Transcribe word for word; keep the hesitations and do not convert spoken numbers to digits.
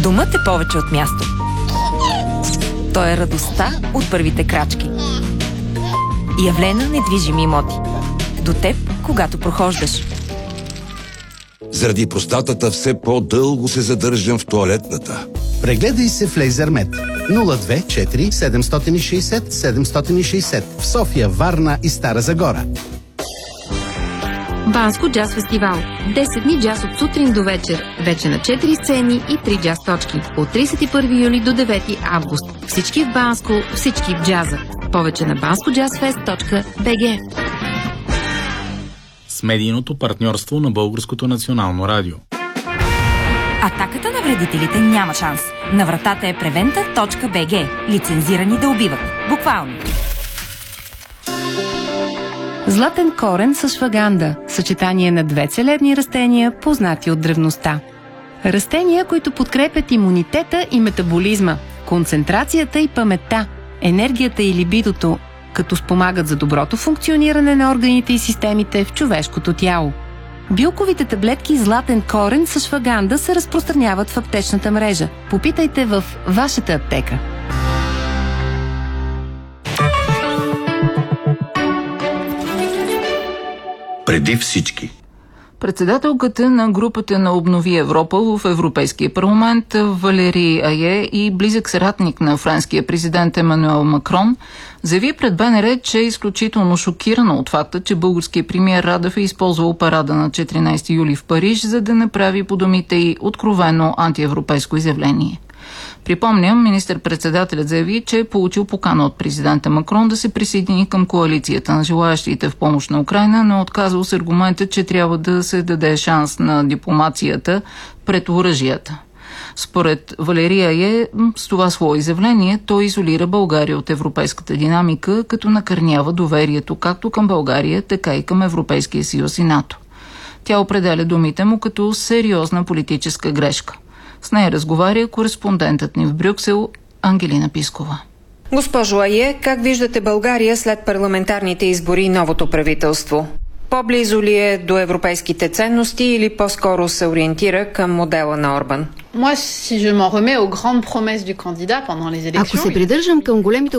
Домът е повече от място. Той е радостта от първите крачки. Явлена недвижими имоти. До теб, когато прохождаш. Заради простатата все по-дълго се задържам в тоалетната. Прегледай се в Лейзермед. нула две четири седем шест шест седем шест шест в София, Варна и Стара Загора. Банско джаз фестивал. десет дни джаз от сутрин до вечер. Вече на четири сцени и три джаз точки. От тридесет и първи юли до девети август. Всички в Банско, всички в джаза. Повече на банско джаз фест точка би джи. С медийното партньорство на Българското национално радио. Атаката на вредителите няма шанс. На вратата е превента точка би джи. Лицензирани да убиват. Буквално. Златен корен с шваганда. Съчетание на две целебни растения, познати от древността. Растения, които подкрепят имунитета и метаболизма, концентрацията и паметта, енергията и либидото, като спомагат за доброто функциониране на органите и системите в човешкото тяло. Билковите таблетки Златен корен с шваганда се разпространяват в аптечната мрежа. Попитайте в вашата аптека. Преди всички. Председателката на групата на Обнови Европа в Европейския парламент Валери Ае и близък съратник на френския президент Емануел Макрон заяви пред БНР, че е изключително шокирана от факта, че българският премиер Радев е използвал парада на четиринайсети юли в Париж, за да направи по думите й откровено антиевропейско изявление. Припомням, министър-председателят заяви, че е получил покана от президента Макрон да се присъедини към коалицията на желаящите в помощ на Украйна, но отказал с аргумента, че трябва да се даде шанс на дипломацията пред оръжията. Според Валерия Е, с това свое изявление той изолира България от европейската динамика, като накърнява доверието както към България, така и към Европейския съюз и НАТО. Тя определя думите му като сериозна политическа грешка. С нея разговаря кореспондентът ни в Брюксел Ангелина Пискова. Госпожо Ае, как виждате България след парламентарните избори и новото правителство? По-близо ли е до европейските ценности или по-скоро се ориентира към модела на Орбан? Ако се придържам към големите